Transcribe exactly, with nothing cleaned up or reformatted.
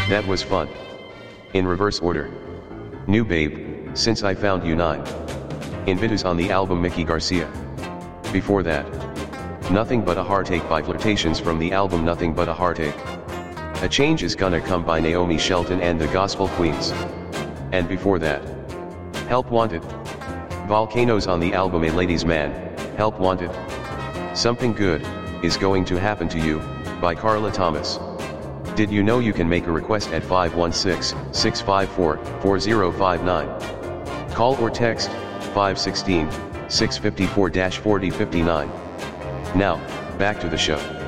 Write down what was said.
That was fun. In reverse order. New Babe, Since I Found You nine. Invictus on the album Mickey Garcia. Before that, Nothing But a Heartache by Flirtations from the album Nothing But a Heartache. A Change Is Gonna Come by Naomi Shelton and the Gospel Queens. And before that, Help Wanted. Volcanoes on the album A Ladies Man, Help Wanted. Something Good Is Going to Happen to You by Carla Thomas. Did you know you can make a request at five one six, six five four, four zero five nine? Call or text five one six, six five four, four zero five nine. Now, back to the show.